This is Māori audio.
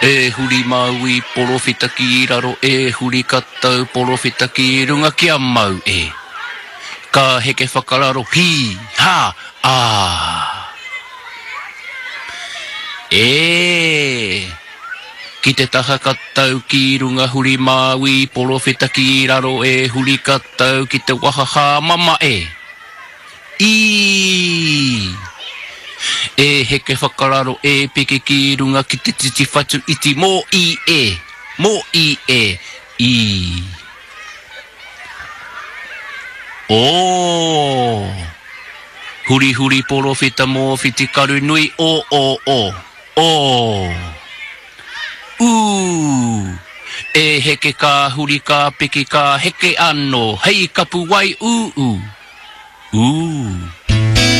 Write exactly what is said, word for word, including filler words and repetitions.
E huri maui porofita ki raro e huri katau porofita ki runga ki a mau e. Ka heke whakararo hi, ha, a. E. Ki te taha katau ki runga huri maui porofita ki raro e huri katau ki te wahaha mama e. I. E heke whakararo e peke ki runga ki te titi whatu iti mō i e. Mō i e. I. O. Huri huri porofita mō whiti karu nui o o o. O. U. E heke ka huri ka peke ka heke ano. Hei kapu wai u u. U.